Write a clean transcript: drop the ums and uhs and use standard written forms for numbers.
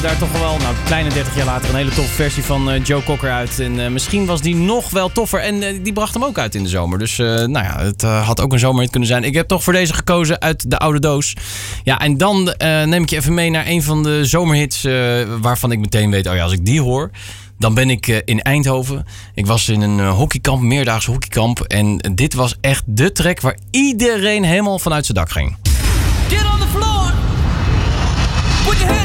Daar toch wel, kleine 30 jaar later, een hele toffe versie van Joe Cocker uit. En misschien was die nog wel toffer. En die bracht hem ook uit in de zomer. Dus het had ook een zomerhit kunnen zijn. Ik heb toch voor deze gekozen uit de oude doos. Ja, en dan neem ik je even mee naar een van de zomerhits waarvan ik meteen weet, als ik die hoor, dan ben ik in Eindhoven. Ik was in een hockeykamp, meerdaagse hockeykamp. En dit was echt de track waar iedereen helemaal vanuit zijn dak ging. Get on the floor! Put your hands